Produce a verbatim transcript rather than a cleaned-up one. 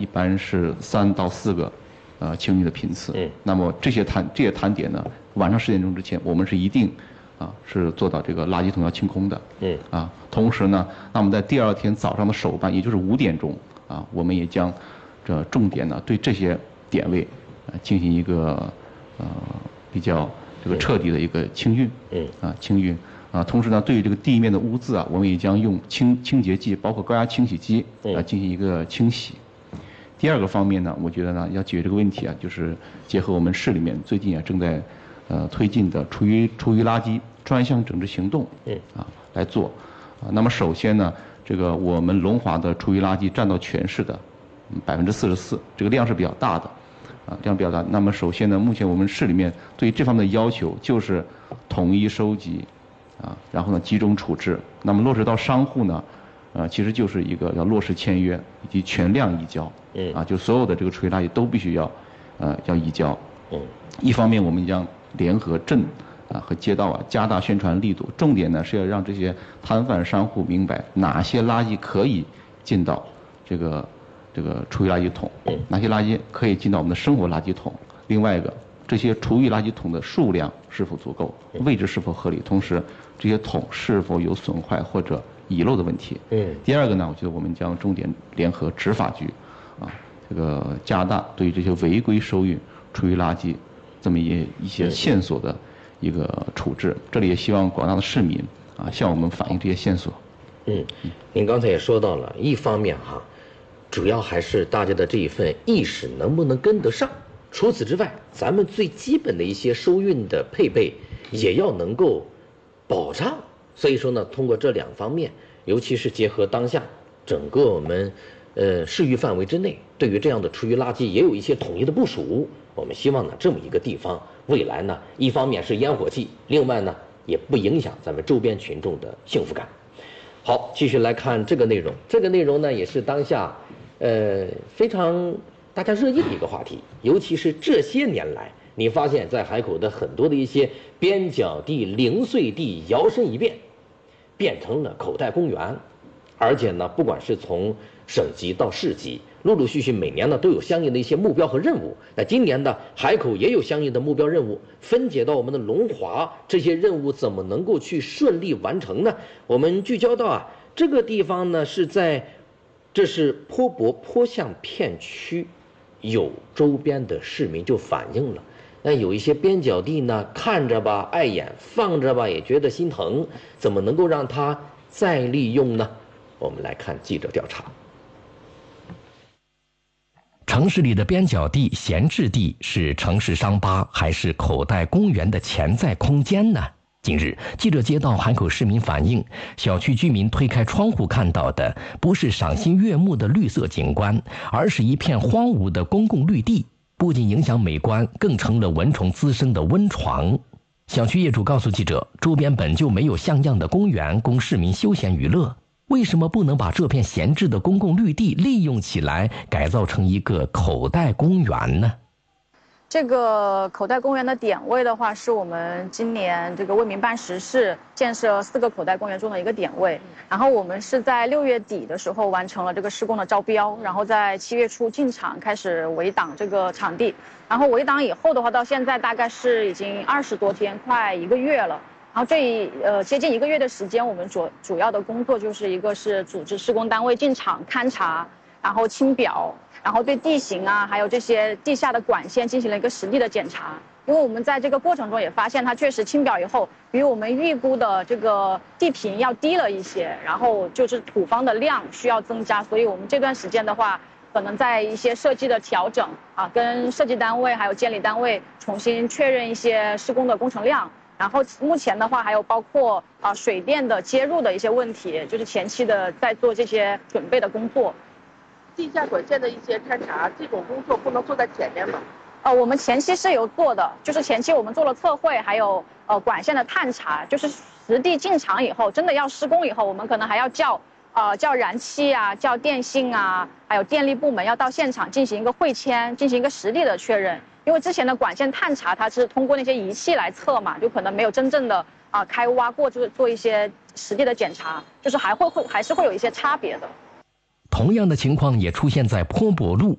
般是三到四个，呃，清运的频次。嗯。那么这些摊这些摊点呢，晚上十点钟之前，我们是一定，啊，是做到这个垃圾桶要清空的。嗯。啊，同时呢，那么在第二天早上的首班，也就是五点钟，啊，我们也将这重点呢对这些点位，呃，进行一个呃比较这个彻底的一个清运。嗯。啊，清运。啊，同时呢，对于这个地面的污渍啊，我们也将用清清洁剂，包括高压清洗机，啊，进行一个清洗。第二个方面呢，我觉得呢，要解决这个问题啊，就是结合我们市里面最近啊正在呃推进的厨余厨余垃圾专项整治行动，啊来做。啊，那么首先呢，这个我们龙华的厨余垃圾占到全市的百分之四十四，这个量是比较大的，啊量比较大。那么首先呢，目前我们市里面对于这方面的要求就是统一收集。啊，然后呢，集中处置。那么落实到商户呢，呃，其实就是一个要落实签约以及全量移交。嗯。啊，就所有的这个厨余垃圾都必须要，呃，要移交。嗯。一方面，我们将联合镇啊和街道啊加大宣传力度，重点呢是要让这些摊贩商户明白哪些垃圾可以进到这个这个厨余垃圾桶，嗯，哪些垃圾可以进到我们的生活垃圾桶。另外一个，这些厨余垃圾桶的数量是否足够，位置是否合理，同时这些桶是否有损坏或者遗漏的问题。嗯。第二个呢，我觉得我们将重点联合执法局，啊，这个加大对于这些违规收运厨余垃圾这么一一些线索的一个处置。这里也希望广大的市民啊向我们反映这些线索。 嗯，您刚才也说到了，一方面哈，主要还是大家的这一份意识能不能跟得上。除此之外，咱们最基本的一些收运的配备也要能够保障。所以说呢，通过这两方面，尤其是结合当下整个我们呃市域范围之内，对于这样的厨余垃圾也有一些统一的部署。我们希望呢，这么一个地方未来呢，一方面是烟火气，另外呢也不影响咱们周边群众的幸福感。好，继续来看这个内容。这个内容呢，也是当下呃非常大家热议的一个话题，尤其是这些年来，你发现在海口的很多的一些边角地、零碎地摇身一变，变成了口袋公园，而且呢，不管是从省级到市级，陆陆续续每年呢都有相应的一些目标和任务。那今年呢，海口也有相应的目标任务，分解到我们的龙华，这些任务怎么能够去顺利完成呢？我们聚焦到啊，这个地方呢是在，这是坡泊坡巷片区。有周边的市民就反映了，那有一些边角地呢，看着吧碍眼，放着吧也觉得心疼，怎么能够让它再利用呢？我们来看记者调查。 城市里的边角地、闲置地是城市伤疤，还是口袋公园的潜在空间呢？近日，记者接到海口市民反映，小区居民推开窗户看到的不是赏心悦目的绿色景观，而是一片荒芜的公共绿地，不仅影响美观，更成了蚊虫滋生的温床。小区业主告诉记者，周边本就没有像样的公园供市民休闲娱乐，为什么不能把这片闲置的公共绿地利用起来，改造成一个口袋公园呢？ 这个口袋公园的点位的话，是我们今年这个为民办实事建设四个口袋公园中的一个点位。然后我们是在六月底的时候完成了这个施工的招标，然后在七月初进场开始围挡这个场地。然后围挡以后的话，到现在大概是已经二十多天，快一个月了。然后这呃接近一个月的时间，我们主主要的工作就是一个是组织施工单位进场勘察，然后清表。然后对地形啊，还有这些地下的管线进行了一个实地的检查，因为我们在这个过程中也发现，它确实清表以后，比我们预估的这个地坪要低了一些，然后就是土方的量需要增加，所以我们这段时间的话，可能在一些设计的调整啊，跟设计单位还有监理单位重新确认一些施工的工程量。然后目前的话，还有包括啊水电的接入的一些问题，就是前期的在做这些准备的工作。 地下管线的一些勘察，这种工作不能做在前面吗？ 呃，我们前期是有做的，就是前期我们做了测绘，还有呃管线的探查，就是实地进场以后，真的要施工以后，我们可能还要叫呃叫燃气啊，叫电信啊，还有电力部门要到现场进行一个会签，进行一个实地的确认。因为之前的管线探查，它是通过那些仪器来测嘛，就可能没有真正的啊、呃、开挖过，就是做一些实地的检查，就是还会会还是会有一些差别的。 同样的情况也出现在坡泊路，